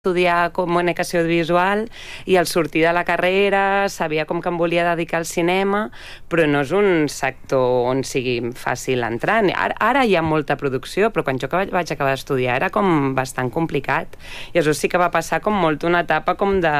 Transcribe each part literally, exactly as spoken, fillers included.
estudiar comunicació audiovisual i al sortir de la carrera sabia com que em volia dedicar al cinema, però no és un sector on sigui fàcil entrar. Ara, ara hi ha molta producció, però quan jo vaig acabar d'estudiar era com bastant complicat. I això sí que va passar com molt una etapa com de,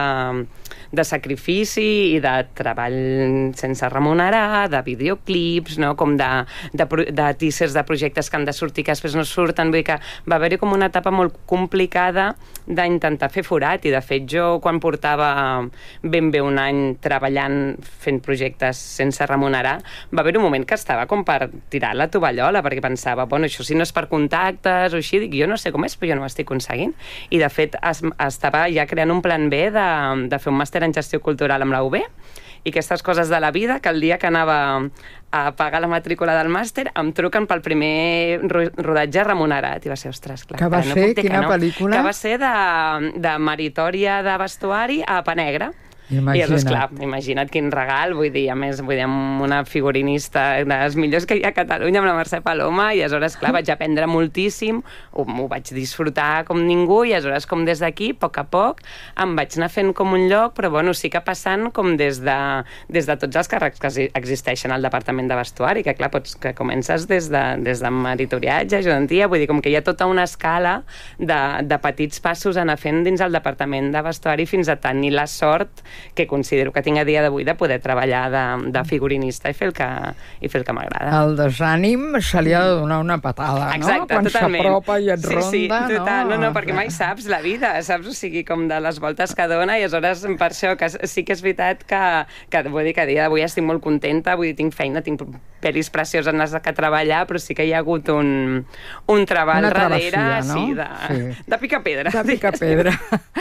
de sacrifici i de treball sense remunerar, de videoclips, no? Com de, de, de teasers de projectes que han de sortir que després no surten. Vull dir que va haver-hi com una etapa molt complicada d'intentar fer forat, i de fet jo quan portava ben bé un any treballant fent projectes sense remunerar, va haver un moment que estava com per tirar la tovallola, perquè pensava, bueno, això si no és per contactes o així, dic, jo no sé com és, però jo no ho estic aconseguint. I de fet es, estava ja creant un plan B de, de fer un màster en gestió cultural amb la U B, i aquestes coses de la vida, que el dia que anava a pagar la matrícula del màster em truquen pel primer rodatge remunerat, i va ser, ostres, clar. Que va no ser? Dir Quina que no. pel·lícula? Que va ser de, de Meritòria de vestuari a Panegra. Imagina't. I llavors, clar, imagina't quin regal, vull dir, a més, vull dir, amb una figurinista de les millors que hi ha a Catalunya, amb la Mercè Paloma, i aleshores, clar, vaig aprendre moltíssim, m'ho vaig disfrutar com ningú, i aleshores, com des d'aquí, a poc a poc, em vaig anar fent com un lloc, però, bueno, sí que passant com des de, des de tots els càrrecs que existeixen al Departament de Vestuari, que, clar, pots, que comences des de, des de meritoriatge, ajudantia, vull dir, com que hi ha tota una escala de, de petits passos a anar fent dins el Departament de Vestuari fins a tenir la sort que considero que tinc a dia d'avui de poder treballar de, de figurinista i fer el que, i fer el que m'agrada. El desànim se li ha de donar una patada, no? Exacte, quan totalment. s'apropa i et sí, ronda, sí, total. no? No, no, perquè mai saps la vida, saps? O sigui, com de les voltes que dona, i aleshores per això que sí que és veritat que, que vull dir que a dia d'avui estic molt contenta, vull dir, tinc feina, tinc pel·lis precioses en les que treballar, però sí que hi ha hagut un, un treball darrere, no? sí, de, sí. de picar-pedra. De picar-pedra.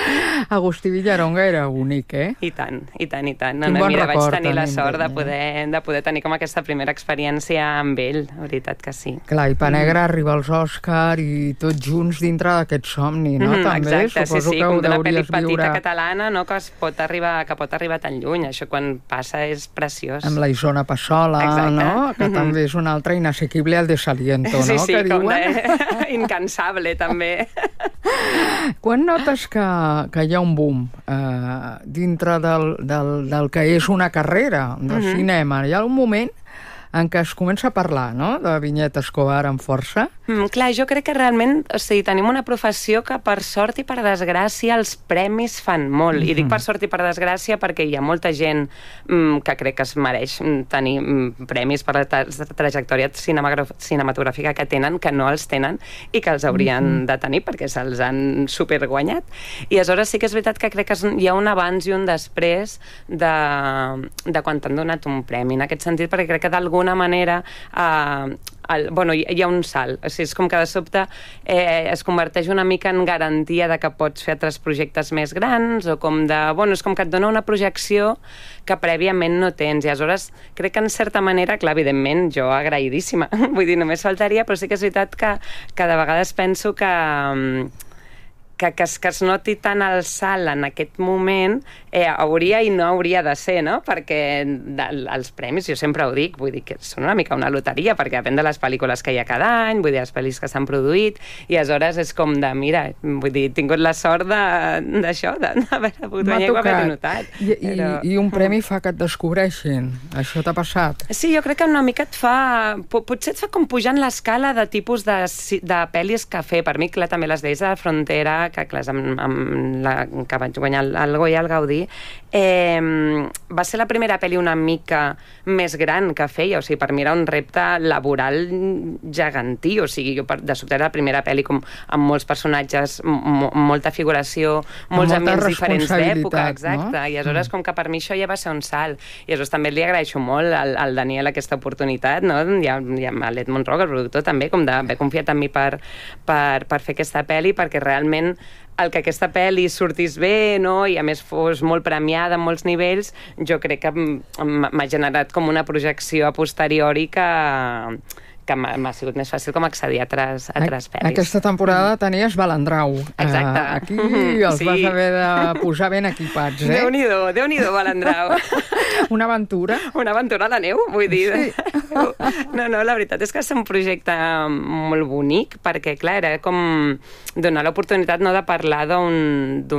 Agustí Villaronga era únic, eh? I tant, i tant, i tant. No, Quin no, bon mira, record vaig tenir la tenim sort de d'ell, poder, de poder tenir com aquesta primera experiència amb ell, la veritat que sí. Clar, i Panegra mm. arriba als Òscar i tots junts dintre d'aquest somni, no? Mm, També, exacte, suposo sí, sí, que com ho d'una pel·li deuries petita viure catalana, no? que, es pot arribar, que pot arribar tan lluny. Això quan passa és preciós. amb la Isona Passola, Exacte. no? Que Mm-hmm. també és un altre inasequible al desaliento, no? Sí, sí, que com diuen. de... incansable, també. Quan notes que, que hi ha un boom eh, dintre del, del, del que és una carrera de Mm-hmm. cinema, hi ha un moment en què es comença a parlar, no?, de Vinyet Escobar amb força? Mm, clar, jo crec que realment, o sigui, tenim una professió que per sort i per desgràcia els premis fan molt. Mm-hmm. I dic per sort i per desgràcia perquè hi ha molta gent mm, que crec que es mereix tenir mm, premis per la tra trajectòria cinematogràfica que tenen, que no els tenen i que els haurien mm-hmm. de tenir perquè se'ls han superguanyat. I aleshores sí que és veritat que crec que hi ha un abans i un després de, de quan t'han donat un premi. En aquest sentit, perquè crec que d'alguna d'alguna manera eh, el, bueno, hi, hi ha un salt, o sigui, és com que de sobte eh, es converteix una mica en garantia de que pots fer altres projectes més grans, o com de, bueno, és com que et dona una projecció que prèviament no tens, i aleshores crec que en certa manera, clar, evidentment jo agraïdíssima, vull dir, només faltaria, però sí que és veritat que, que de vegades penso que que, que, es, que es noti tant el salt en aquest moment eh, hauria i no hauria de ser, no? Perquè de, els premis, jo sempre ho dic, vull dir que són una mica una loteria, perquè depèn de les pel·lícules que hi ha cada any, vull dir, les pel·lis que s'han produït, i aleshores és com de, mira, vull dir, he tingut la sort d'això, d'haver pogut guanyar i haver-ho notat. I, però... i, I un premi fa que et descobreixin. Això t'ha passat? Sí, jo crec que una mica et fa... Potser et fa com pujant l'escala de tipus de, de pel·lis que fer. Per mi, clar, també les lleis de la frontera, que clar, amb, amb la, que vaig guanyar el, el Goya, el Gaudí, eh, va ser la primera pel·li una mica més gran que feia, o sigui, per mi era un repte laboral gegantí, o sigui, jo per, de sobte era la primera pel·li com, amb molts personatges, molta figuració, molts ambients diferents d'època, exacte, no? I aleshores mm. com que per mi això ja va ser un salt, i aleshores també li agraeixo molt al, al Daniel aquesta oportunitat, no? I a, i a l'Edmond Roca, el productor, també, com d'haver confiat en mi per, per, per fer aquesta pel·li, perquè realment el que aquesta pel·li sortís bé, no? I a més fos molt premiada en molts nivells, jo crec que m'ha generat com una projecció a posteriori que, que m'ha sigut més fàcil com accedir a altres, a altres pel·lis. Aquesta temporada tenies Balandrau. Exacte. Uh, aquí els sí. vas haver de posar ben equipats, eh? Déu-n'hi-do, Déu-n'hi-do, Balandrau. Una aventura. Una aventura a la neu, vull dir. Sí. No, no, la veritat és que és un projecte molt bonic, perquè, clar, era com donar l'oportunitat no, de parlar d'un